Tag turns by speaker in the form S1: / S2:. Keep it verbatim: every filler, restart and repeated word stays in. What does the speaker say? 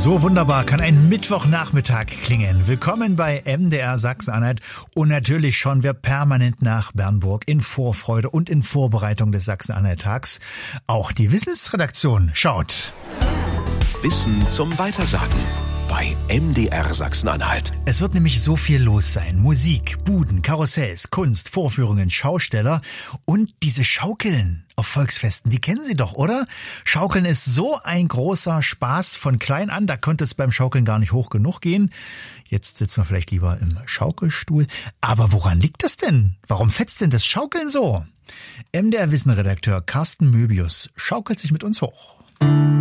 S1: So wunderbar kann ein Mittwochnachmittag klingen. Willkommen bei M D R Sachsen-Anhalt. Und natürlich schauen wir permanent nach Bernburg in Vorfreude und in Vorbereitung des Sachsen-Anhalt-Tags. Auch die Wissensredaktion schaut.
S2: Wissen zum Weitersagen bei M D R Sachsen-Anhalt.
S1: Es wird nämlich so viel los sein. Musik, Buden, Karussells, Kunst, Vorführungen, Schausteller und diese Schaukeln auf Volksfesten. Die kennen Sie doch, oder? Schaukeln ist so ein großer Spaß von klein an. Da konnte es beim Schaukeln gar nicht hoch genug gehen. Jetzt sitzen wir vielleicht lieber im Schaukelstuhl. Aber woran liegt das denn? Warum fetzt denn das Schaukeln so? M D R-Wissenredakteur Carsten Möbius schaukelt sich mit uns hoch.